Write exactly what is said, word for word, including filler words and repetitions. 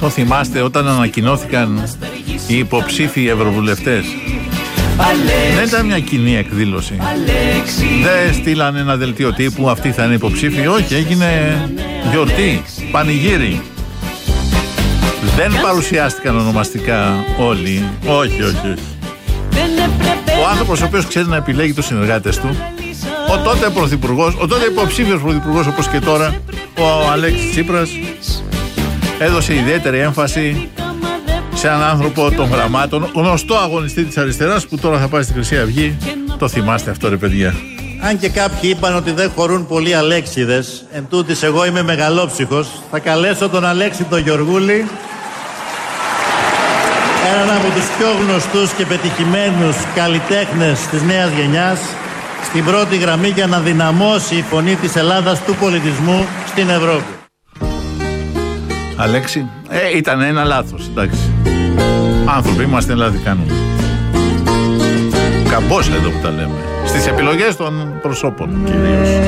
Το θυμάστε όταν ανακοινώθηκαν οι υποψήφοι ευρωβουλευτές? Δεν ήταν μια κοινή εκδήλωση. Δεν στείλαν ένα δελτίο τύπου αυτοί θα είναι υποψήφοι. Όχι, έγινε γιορτή, πανηγύρι. Δεν παρουσιάστηκαν ονομαστικά όλοι. Όχι, όχι, όχι. Ο άνθρωπος ο οποίος ξέρει να επιλέγει τους συνεργάτες του, ο τότε πρωθυπουργός, ο τότε υποψήφιος πρωθυπουργός όπως και τώρα, ο Αλέξης Τσίπρας, έδωσε ιδιαίτερη έμφαση σε έναν άνθρωπο των γραμμάτων, γνωστό αγωνιστή της αριστεράς που τώρα θα πάει στη Χρυσή Αυγή. Το θυμάστε αυτό, ρε παιδιά? Αν και κάποιοι είπαν ότι δεν χωρούν πολλοί Αλέξιδες, εν τούτης εγώ είμαι μεγαλόψυχος, θα καλέσω τον Αλέξη τον Γεωργούλη, έναν από τους πιο γνωστούς και πετυχημένους καλλιτέχνες της νέας γενιάς, στην πρώτη γραμμή για να δυναμώσει η φωνή της Ελλάδας του πολιτισμού στην Ευρώπη. Αλέξη, ε, ήταν ένα λάθος, εντάξει. Άνθρωποι είμαστε, δηλαδή κάνουμε. Καμπόσα εδώ που τα λέμε. Στις επιλογές των προσώπων κυρίως.